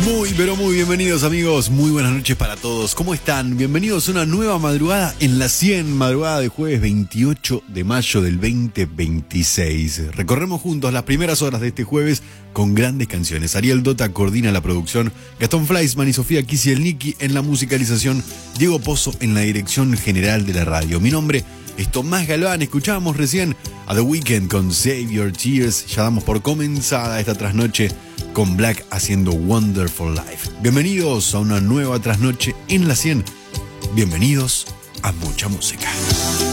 Muy, pero muy bienvenidos amigos, muy buenas noches para todos. ¿Cómo están? Bienvenidos a una nueva madrugada en la 100, madrugada de jueves 28 de mayo del 2026. Recorremos juntos las primeras horas de este jueves con grandes canciones. Ariel Dota coordina la producción, Gastón Fleischmann y Sofía Kisielnicki en la musicalización, Diego Pozo en la dirección general de la radio. Mi nombre es Tomás Galván. Escuchábamos recién a The Weeknd con Save Your Tears. Ya damos por comenzada esta trasnoche con Black haciendo Wonderful Life. Bienvenidos a una nueva trasnoche en la 100. Bienvenidos a Mucha Música.